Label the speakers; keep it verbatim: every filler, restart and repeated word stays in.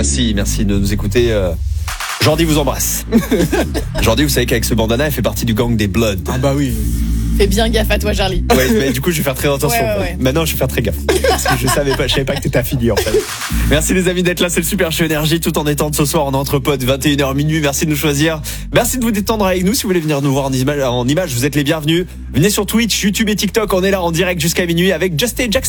Speaker 1: Merci, merci de nous écouter. Euh... Jordi vous embrasse. Jordi, vous savez qu'avec ce bandana, elle fait partie du gang des Bloods.
Speaker 2: Ah bah oui.
Speaker 3: Fais bien gaffe à toi, Charlie.
Speaker 1: Ouais, mais du coup, je vais faire très attention.
Speaker 3: Ouais, ouais, ouais.
Speaker 1: Maintenant, je vais faire très gaffe. Parce que je savais pas, je savais pas que t'étais affilié, en fait. Merci les amis d'être là, c'est le Super Show Énergie, tout en détente ce soir en entre potes, vingt et une heures minuit. Merci de nous choisir. Merci de vous détendre avec nous. Si vous voulez venir nous voir en image, en image, vous êtes les bienvenus. Venez sur Twitch, YouTube et TikTok. On est là en direct jusqu'à minuit avec Just et Jackson.